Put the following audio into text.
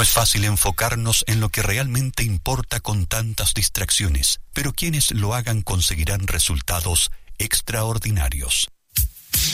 No es fácil enfocarnos en lo que realmente importa con tantas distracciones, pero quienes lo hagan conseguirán resultados extraordinarios.